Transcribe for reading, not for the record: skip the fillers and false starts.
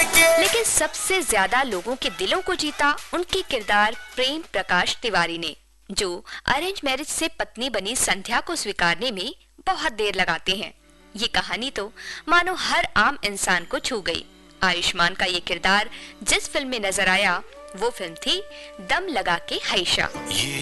लेकिन सबसे ज्यादा लोगों के दिलों को जीता उनके किरदार प्रेम प्रकाश तिवारी ने, जो अरेंज मैरिज से पत्नी बनी संध्या को स्वीकारने में बहुत देर लगाते हैं। ये कहानी तो मानो हर आम इंसान को छू गई। आयुष्मान का ये किरदार जिस फिल्म में नजर आया वो फिल्म थी दम लगा के हाइशा।